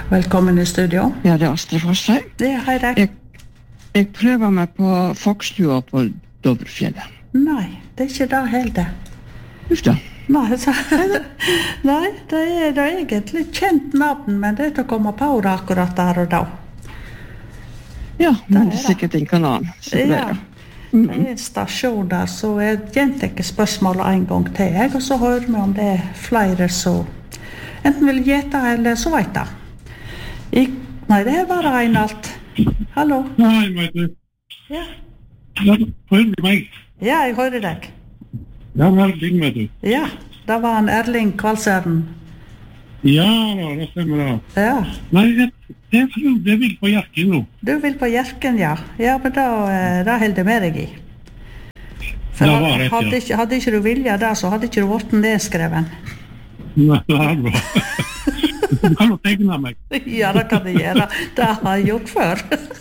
Velkommen i studio. Ja, det Astrid Forsøy. Hei deg. Jeg prøver meg på Fokstua på Dovrefjellet. Nei, det ikke det heller. Uff da. Nei, nei, det egentlig kjent navn, men det å komme på det akkurat der og da. Ja, men det sikkert en kanal. Ja, det en stasjon der, så jeg gjentar spørsmålet en gang til jeg, og så hører vi om det flere som enten vil gjette eller så vet det. Nei, det bare en alt. Hallo? Nei, vet du. Ja. Ja, hører du meg? Ja, jeg hører deg. Ja, Erling, vet du. Ja, det var en Erling Kvalsøren. Ja, det stemmer det. Ja. Nei, jeg vil på Hjerken nå. Du vil på Hjerken, ja. Ja, men da holder jeg med deg i. For Det var rett, ja. hadde ikke du vilja det, så hadde ikke du vært nedskreven. Nei, det er bra. Du kan jo tegne meg. Ja, det kan du gjøre. Det har jeg gjort før.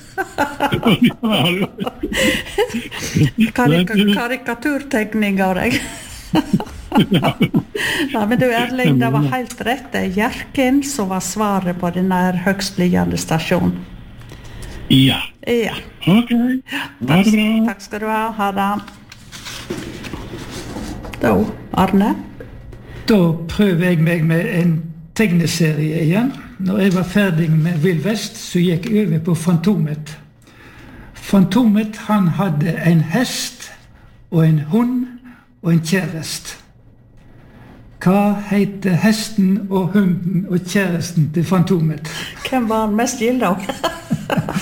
Karikaturtegning av deg. Ja, men du Erling, det var helt rett. Det Hjerken som var svaret på denne høgstliggende stasjonen. Ja. Ja. Ok, ha det bra. Takk skal du ha. Ha det. Da, Arne? Da prøver jeg meg med en tegneserie igjen. Når jeg var ferdig med Vill Vest, så gikk jeg over på Fantomet. Fantomet, han hadde en hest, og en hund, og en kjærest. Hva heter hesten og hunden og kjæresten til Fantomet? Hvem var han mest gild av?